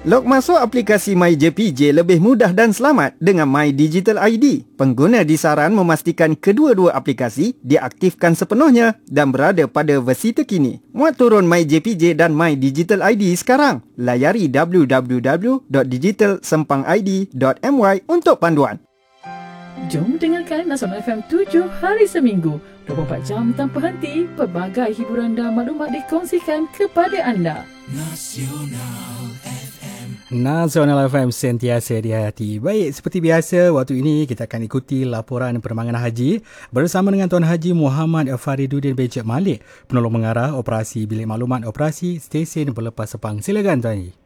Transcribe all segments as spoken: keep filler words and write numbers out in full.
Log masuk aplikasi MyJPJ lebih mudah dan selamat dengan My Digital I D. Pengguna disaran memastikan kedua-dua aplikasi diaktifkan sepenuhnya dan berada pada versi terkini. Muat turun MyJPJ dan My Digital I D sekarang. Layari w w w dot digital sempang i d dot m y untuk panduan. Jom dengarkan Nasional F M tujuh hari seminggu. dua puluh empat jam tanpa henti, pelbagai hiburan dan maklumat dikongsikan kepada anda. Nasional F M. Nasional F M sentiasa di hati. Baik, seperti biasa, waktu ini kita akan ikuti laporan permangangan haji bersama dengan Tuan Haji Muhammad Fariduddin Becik Malik, penolong mengarah operasi Bilik Maklumat Operasi Stesen Pelepas Sepang. Silakan Tuan Haji.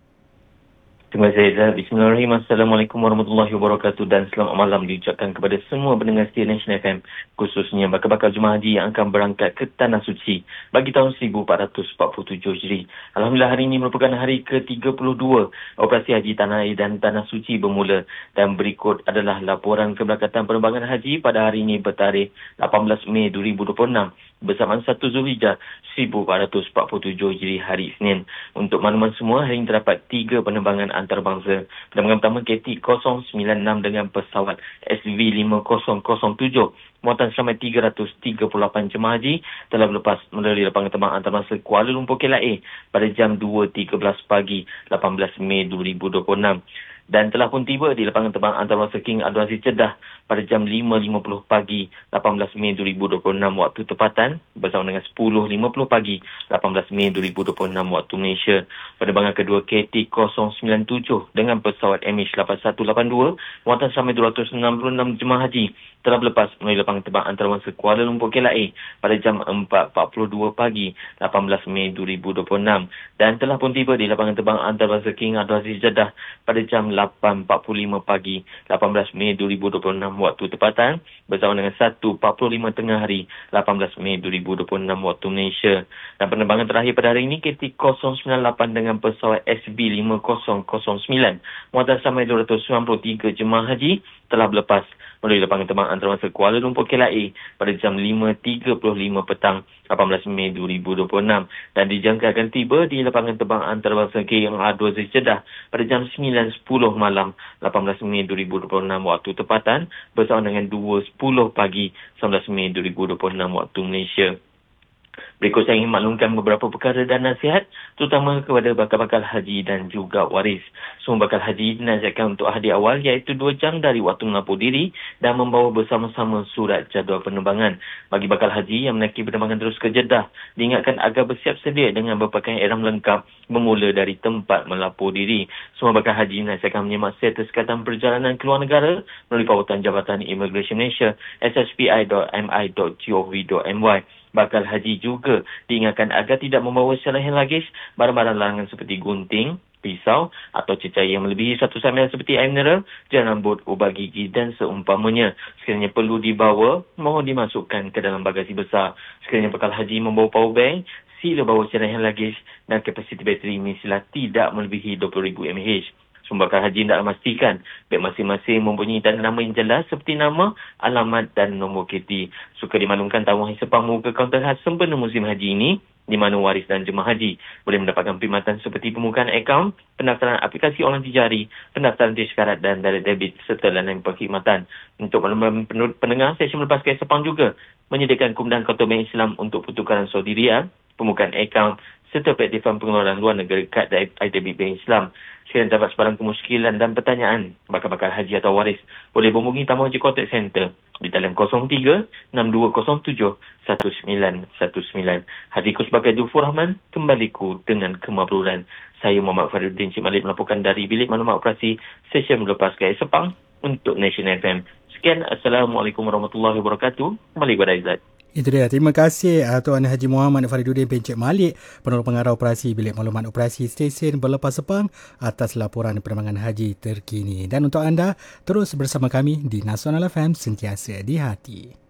Terima kasih Zah. Bismillahirrahmanirrahim. Assalamualaikum warahmatullahi wabarakatuh dan selamat malam diucapkan kepada semua pendengar setia Nasional F M, khususnya bakal-bakal jemaah haji yang akan berangkat ke Tanah Suci bagi tahun seribu empat ratus empat puluh tujuh Hijri. Alhamdulillah, hari ini merupakan hari ke tiga puluh dua operasi haji Tanah Air dan Tanah Suci bermula, dan berikut adalah laporan keberangkatan penerbangan haji pada hari ini bertarikh lapan belas Mei dua ribu dua puluh enam bersamaan satu Zulhijjah seribu empat ratus empat puluh tujuh Hijri, hari Isnin. Untuk makluman semua, hari ini terdapat tiga penerbangan antarabangsa. Penerbangan pertama K T kosong sembilan enam dengan pesawat S V lima kosong kosong tujuh. Muatan selamat tiga ratus tiga puluh lapan jemaah haji telah berlepas melalui lapangan terbang antarabangsa Kuala Lumpur K L A pada jam dua tiga belas pagi lapan belas Mei dua ribu dua puluh enam. Dan telah pun tiba di lapangan terbang antarabangsa King Abdul Aziz Jeddah pada jam lima lima puluh pagi lapan belas Mei dua ribu dua puluh enam waktu tempatan, bersama dengan sepuluh lima puluh pagi lapan belas Mei dua ribu dua puluh enam waktu Malaysia. Penerbangan kedua K T kosong sembilan tujuh dengan pesawat M H lapan satu lapan dua, muatan sampai dua ratus enam puluh enam jemaah haji telah berlepas melalui lapangan terbang antarabangsa Kuala Lumpur K L A pada jam empat empat puluh dua pagi lapan belas Mei dua ribu dua puluh enam, dan telah pun tiba di lapangan terbang antarabangsa King Abdul Aziz Jeddah pada jam lapan empat puluh lima pagi lapan belas Mei dua ribu dua puluh enam waktu tempatan, bersama dengan satu empat puluh lima tengah hari lapan belas Mei dua ribu dua puluh enam waktu Malaysia. Dan penerbangan terakhir pada hari ini K T kosong sembilan lapan dengan pesawat S B lima kosong kosong sembilan, muatan sampai dua ratus sembilan puluh tiga jemaah haji telah berlepas melalui lapangan terbang antarabangsa Kuala Lumpur K L A pada jam lima tiga puluh lima petang lapan belas Mei dua ribu dua puluh enam, dan dijangkakan tiba di lapangan terbang antarabangsa King Abdul Aziz Jeddah pada jam sembilan sepuluh malam lapan belas Mei dua ribu dua puluh enam waktu tempatan, bersama dengan dua sepuluh pagi sembilan belas Mei dua ribu dua puluh enam waktu Malaysia. Berikut saya ingin maklumkan beberapa perkara dan nasihat, terutama kepada bakal-bakal haji dan juga waris. Semua bakal haji dinasihatkan untuk hadir awal, iaitu dua jam dari waktu melampau diri, dan membawa bersama-sama surat jadual penerbangan. Bagi bakal haji yang menaiki penerbangan terus ke Jeddah, diingatkan agar bersiap sedia dengan berpakaian ihram lengkap bermula dari tempat melampau diri. Semua bakal haji dinasihatkan menyemak status sekatan perjalanan keluar negara melalui pautan Jabatan Immigration Malaysia s s p i dot m i dot gov dot m y. Bakal haji juga diingatkan agar tidak membawa selehan lagis, barang-barang larangan seperti gunting, pisau atau cecair yang melebihi satu samil seperti air mineral, jam rambut, ubat gigi dan seumpamanya. Sekiranya perlu dibawa, mohon dimasukkan ke dalam bagasi besar. Sekiranya bakal haji membawa power bank, sila bawa selehan lagis dan kapasiti bateri mestilah tidak melebihi dua puluh ribu mAh. Semua bakal haji hendaklah memastikan beg masing-masing mempunyai tanda nama yang jelas seperti nama, alamat dan nombor K T. Suka dimaklumkan tamu haji Sepang membuka kaunter khas sempena musim haji ini, di mana waris dan jemaah haji boleh mendapatkan perkhidmatan seperti pembukaan akaun, pendaftaran aplikasi online tijari, pendaftaran tizkarat dan direct debit serta lain-lain perkhidmatan. Untuk makluman pendengar, stesen Melepas Gaya Sepang juga menyediakan kemudahan kaunter bank Islam untuk pertukaran Saudi Riyal, pembukaan akaun serta praktifan pengeluaran luar negara kad dan air debit bank Islam. Sekiranya dapat sebarang kemuskilan dan pertanyaan, bakal-bakal haji atau waris boleh menghubungi Tamu Haji Contact Center di talian kosong tiga enam dua kosong tujuh satu sembilan satu sembilan. Hadiku sebagai Dufur Rahman, kembaliku dengan kemabruran. Saya Muhammad Fariduddin Cik Malik melaporkan dari Bilik Maklumat Operasi Stesen Melepas Gaya Sepang untuk Nasional F M. Sekian, Assalamualaikum warahmatullahi wabarakatuh. Kembali kepada Izzat. Itu dia. Terima kasih uh, Tuan Haji Muhammad Fariduddin Becik Malik, penolong pengarah operasi Bilik Maklumat Operasi Stesen Berlepas Sepang, atas laporan penerbangan haji terkini. Dan untuk anda, terus bersama kami di Nasional F M, sentiasa di hati.